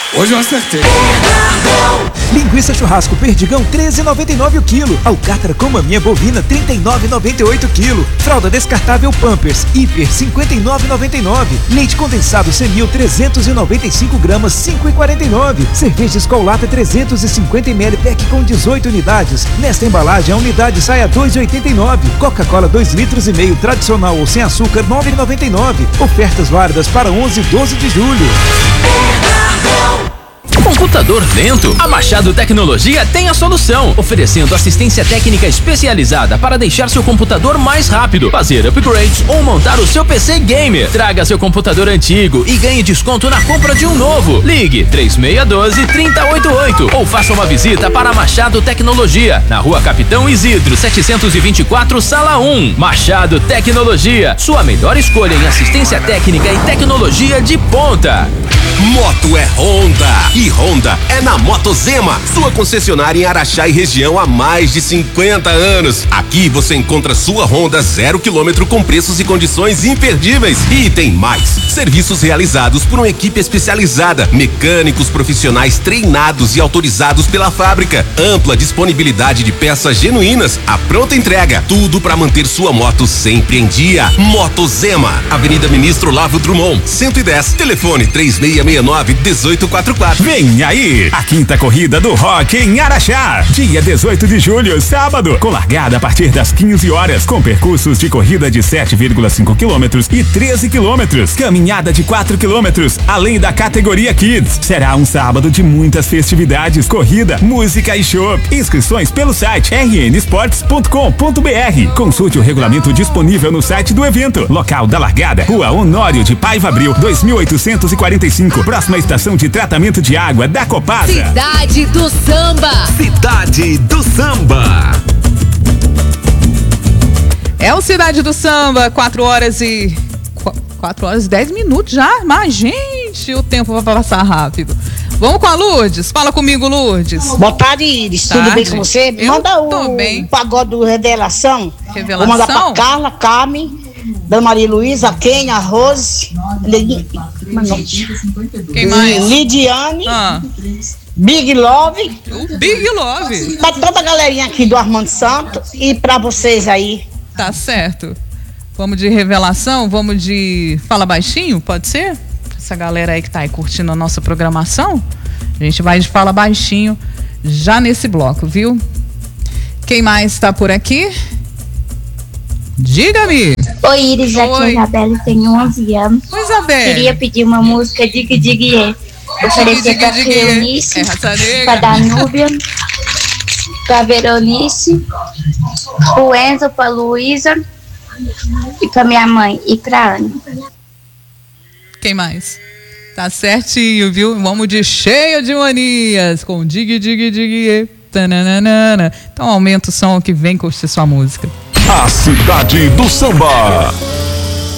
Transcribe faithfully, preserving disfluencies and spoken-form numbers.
Hoje eu acertei. Linguiça churrasco Perdigão treze reais e noventa e nove centavos o quilo. Alcatra com maminha bovina trinta e nove reais e noventa e oito centavos o quilo. Fralda descartável Pampers Hiper cinquenta e nove reais e noventa e nove centavos. Leite condensado Senil trezentos e noventa e cinco gramas cinco reais e quarenta e nove centavos. Cerveja Skol Lata trezentos e cinquenta mililitros pack com dezoito unidades. Nesta embalagem a unidade sai a dois reais e oitenta e nove centavos. Coca-Cola dois litros e meio tradicional ou sem açúcar nove reais e noventa e nove centavos. Ofertas válidas para onze e doze de julho. Computador lento? A Machado Tecnologia tem a solução, oferecendo assistência técnica especializada para deixar seu computador mais rápido, fazer upgrades ou montar o seu P C gamer. Traga seu computador antigo e ganhe desconto na compra de um novo. Ligue três seis um dois, três zero oito oito ou faça uma visita para a Machado Tecnologia, na Rua Capitão Isidro, setecentos e vinte e quatro, Sala um. Machado Tecnologia, sua melhor escolha em assistência técnica e tecnologia de ponta. Moto é Honda e Honda é na Motozema, sua concessionária em Araxá e região há mais de cinquenta anos. Aqui você encontra sua Honda zero quilômetro com preços e condições imperdíveis. E tem mais, serviços realizados por uma equipe especializada, mecânicos profissionais treinados e autorizados pela fábrica, ampla disponibilidade de peças genuínas, a pronta entrega, tudo para manter sua moto sempre em dia. Motozema, Avenida Ministro Olavo Drummond, cento e dez, telefone três seis seis nove, um oito quatro quatro. Vem aí, a quinta corrida do rock em Araxá, dia dezoito de julho, sábado, com largada a partir das quinze horas, com percursos de corrida de sete vírgula cinco quilômetros e treze quilômetros, caminhada de quatro quilômetros, além da categoria Kids. Será um sábado de muitas festividades, corrida, música e show. Inscrições pelo site r n sports ponto com ponto b r. Consulte o regulamento disponível no site do evento. Local da largada, Rua Honório de Paiva Abril, dois mil oitocentos e quarenta e cinco, próxima estação de tratamento de água da Copasa. Cidade do Samba. Cidade do Samba. É o Cidade do Samba, quatro horas e... quatro horas e dez minutos já? Mas, gente, o tempo vai passar rápido. Vamos com a Lourdes? Fala comigo, Lourdes. Boa tarde, Iris. Tudo bem com você? Eu Manda o tô bem. pagode do Revelação. Revelação? Vou mandar pra Carla, Carmen, Dona Maria Luísa, Kenia, Rose, quem mais? Lidiane, Ah. Big Love. O Big Love. Pra toda a galerinha aqui do Armando Santo e pra vocês aí. Tá certo. Vamos de Revelação, vamos de Fala Baixinho, pode ser? Essa galera aí que tá aí curtindo a nossa programação, a gente vai de Fala Baixinho já nesse bloco, viu? Quem mais tá por aqui? Diga-me. Oi, Iris, aqui é a Isabelle, tenho onze anos. Oi, Isabelle. Queria pedir uma música Dig Dig É. Oferecer pra Eunice, pra Danúbia, pra Veronice, pro Enzo, pra Luísa e pra minha mãe e pra Ana. Quem mais? Tá certinho, viu? Vamos de Cheia de Manias com Dig Dig Dig É. Tananana. Então aumenta o som que vem curtir sua música. A Cidade do Samba.